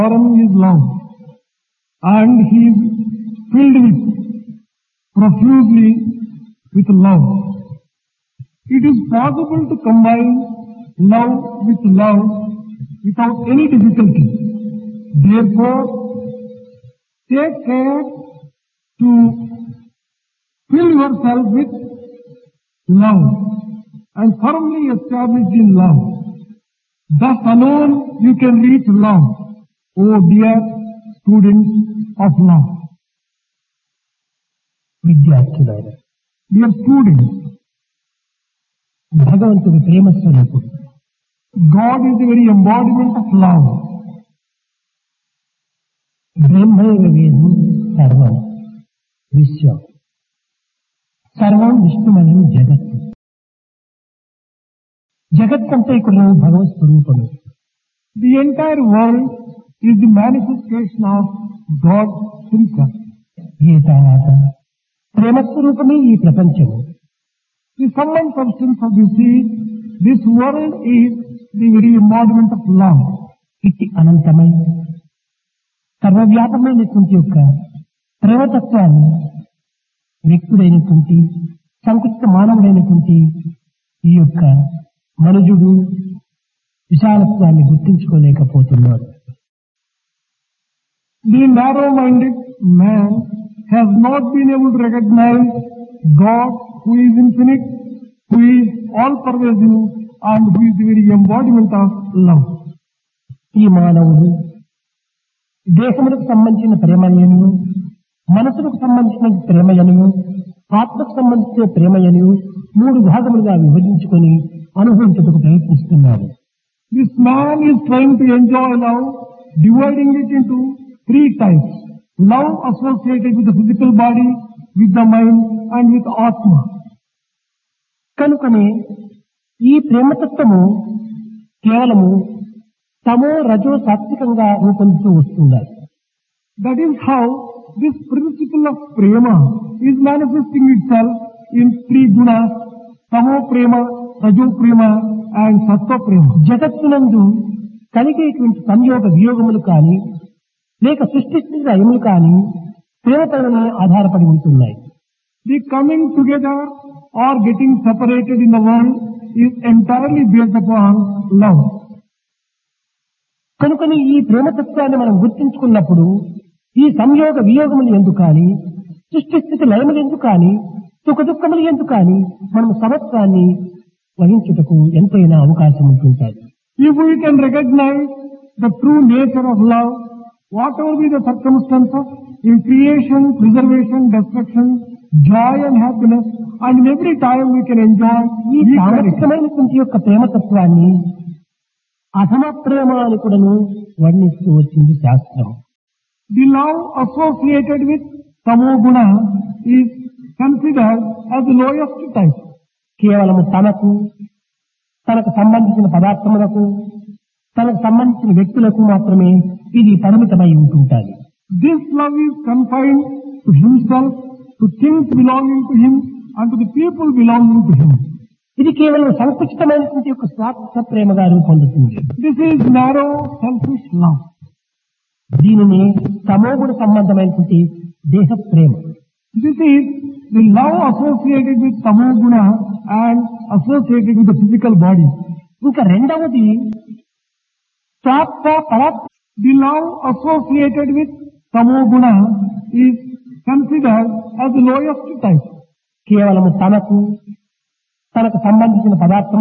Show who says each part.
Speaker 1: Forum is love, and he is filled with profusely with love. It is possible to combine love with love without any difficulty. Therefore, take care to fill yourself with love and firmly established in love. Thus alone you can reach love, O dear students of love.
Speaker 2: విద్యార్థులారా,
Speaker 1: Dear students,
Speaker 2: భగవంతుడు ప్రేమ స్వరూపుడు.
Speaker 1: God is the very embodiment of love.
Speaker 2: బ్రహ్మైవ వేదం సర్వం విశ్వం, సర్వం విష్ణుమయం జగత్తు. జగత్తంతా ఇక్కడ భగవత్ స్వరూపము.
Speaker 1: The entire world is the manifestation of God Himself.
Speaker 2: ఏ తర్వాత ప్రేమ స్వరూపమే ఈ ప్రపంచము.
Speaker 1: The sum and substance of this world is the very embodiment of love.
Speaker 2: ఇట్టి అనంతమై సర్వవ్యాపమైనటువంటి యొక్క ప్రేమతత్వాన్ని వ్యక్తుడైనటువంటి సంకుచిత మానవుడైనటువంటి ఈ యొక్క మనుజుడు విశాలత్వాన్ని గుర్తించుకోలేకపోతున్నాడు.
Speaker 1: The narrow-minded man has not been able to recognize God, who is infinite, who is all-pervasive, and who is the very embodiment of love.
Speaker 2: ఈ మానవుడు దేహములకు సంబంధించిన ప్రేమయను, మనసులకు సంబంధించిన ప్రేమయను, ఆత్మకు సంబంధించిన ప్రేమయను మూడు భాగములుగా విభజించుకొని అనుభవించుటకు ప్రయత్నిస్తున్నాడు.
Speaker 1: This man is trying to enjoy love, dividing it into three types. Love associated with the physical body, with the mind, and with Atma.
Speaker 2: కనుకనే ఈ ప్రేమతత్వము కేవలము తమో రజో సాత్వికంగా రూపొందుతూ వస్తున్నారు.
Speaker 1: That is how this principle of prema is manifesting itself in three gunas: tamo prema, rajo prema, and sattva prema.
Speaker 2: జగత్తునందు కలిగేటువంటి సంయోగ వియోగములు కానీ లేక సృష్టిస్తున్న అయములు కానీ ప్రేమపైన ఆధారపడి ఉంటున్నాయి.
Speaker 1: The coming together or getting separated in the world is entirely based upon love.
Speaker 2: కనుకని ఈ ప్రేమతత్వాన్ని మనం గుర్తించుకున్నప్పుడు ఈ సంయోగ వియోగములు ఎందుకు కానీ, సృష్టిస్థితి లయములు ఎందుకు కానీ, సుఖ దుఃఖములు ఎందుకు కానీ మనం సమత్వాన్ని వహించుటకు ఎంతైనా అవకాశం ఉంటుంటాయి.
Speaker 1: If we can recognize the true nature of love, whatever be the circumstances in creation, preservation, destruction, joy and happiness, and in every time we can enjoy
Speaker 2: ఈ సామర్థ్యమైనటువంటి యొక్క ప్రేమతత్వాన్ని అధమ ప్రేమ అని కూడాను వర్ణిస్తూ వచ్చింది శాస్త్రం.
Speaker 1: The love associated with tamoguna is considered as the lowest type.
Speaker 2: కేవలము తనకు సంబంధించిన పదార్థములకు, తనకు సంబంధించిన వ్యక్తులకు మాత్రమే ఇది పరిమితమై ఉంటుంటాయి.
Speaker 1: This love is confined to himself, to things belonging to him, and to the people belonging to him.
Speaker 2: ఇది కేవలం సంకుచితమైనటువంటి యొక్క స్వార్థ ప్రేమగా రూపొందుతుంది.
Speaker 1: This is narrow, selfish love.
Speaker 2: దీనిని తమోగుణ సంబంధమైనటువంటి దేహ ప్రేమ.
Speaker 1: This is the love associated with tamoguna and associated with the physical body.
Speaker 2: ఇంకా రెండవది స్వార్థ పరార్థ.
Speaker 1: The love associated with tamoguna is considered as the lowest type.
Speaker 2: కేవలము తనకు సంబంధించిన పదార్థం